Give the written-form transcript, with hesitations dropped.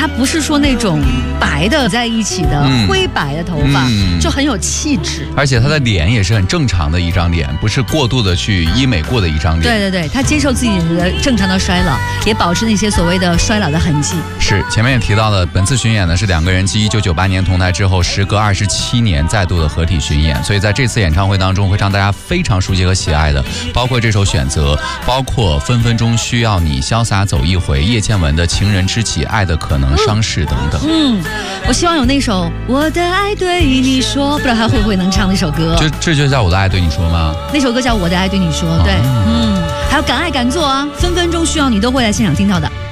他不是说那种白的在一起的灰白的头发，就很有气质。 而且他的脸也是很正常的一张脸，不是过度的去医美过的一张脸。 对对对，他接受自己的正常的衰老，也保持那些所谓的衰老的痕迹。 是，前面也提到了，本次巡演呢是两个人继1998年同台之后，时隔27年再度的合体巡演，所以在这次演唱会当中，会让大家非常熟悉和喜爱的，包括这首选择，包括分分钟需要你，潇洒走一回，叶倩文的情人知己，爱的可能伤势等等。 我希望有那首我的爱对你说，不知道他会不会能唱那首歌。 这就叫我的爱对你说吗？ 那首歌叫我的爱对你说，对，还有敢爱敢做啊，分分钟需要你都会在现场听到的。